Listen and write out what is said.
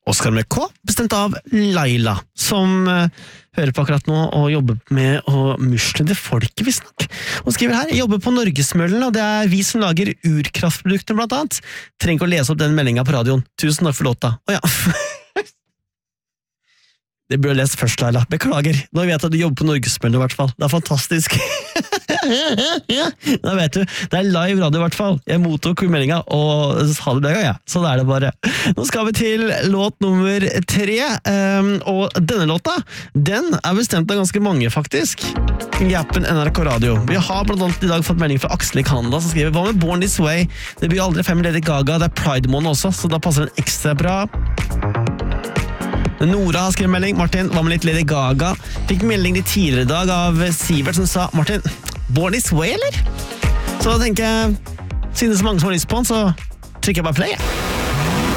Oskar med K, bestemt av Laila, som hører på akkurat nå og jobber med å musle det folket vi snakker. Hun skriver her, jeg jobber på Norgesmøllen, og det vi som lager urkraftprodukter blant annet. Trenger ikke å lese opp den meldingen på radioen. Tusen takk for låta. Åja. Det burde jeg lest først, Laila. Beklager. Nå vet jeg at du jobber på Norgesmøllen i hvert fall. Det fantastisk. Da vet du. Det live radio i hvert fall. Jeg mottok meldingen og sa det ja. Sånn det bare. Nå skal vi til låt nummer 3. Og denne låta, den bestemt av ganske mange faktisk. I appen NRK Radio. Vi har blant annet i dag fått melding fra Aksel i Canada som skriver, hva med Born This Way? Det blir aldri 5 Lady Gaga. Det Pride-måned også, så da passer den ekstra bra. Nora har skrevet melding. Martin, hva med litt Lady Gaga? Fikk melding litt tidligere i dag av Sivert som sa, Martin, Born This Way, eller? Så da tenker jeg, siden det så mange som har lyst på den, så trykker jeg bare play.